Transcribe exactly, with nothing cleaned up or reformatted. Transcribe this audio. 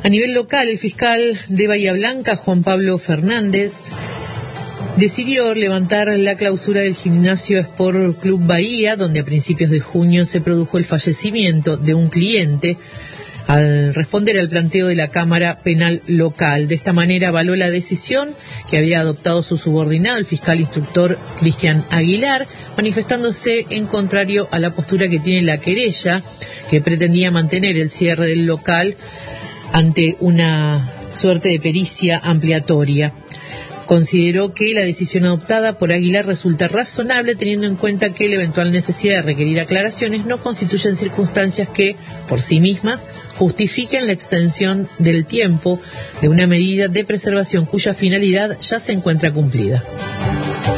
A nivel local, el fiscal de Bahía Blanca, Juan Pablo Fernández, decidió levantar la clausura del gimnasio Sport Club Bahía, donde a principios de junio se produjo el fallecimiento de un cliente, al responder al planteo de la Cámara Penal local. De esta manera avaló la decisión que había adoptado su subordinado, el fiscal instructor Cristian Aguilar, manifestándose en contrario a la postura que tiene la querella, que pretendía mantener el cierre del local ante una suerte de pericia ampliatoria. Consideró que la decisión adoptada por Aguilar resulta razonable, teniendo en cuenta que la eventual necesidad de requerir aclaraciones no constituyen circunstancias que, por sí mismas, justifiquen la extensión del tiempo de una medida de preservación cuya finalidad ya se encuentra cumplida.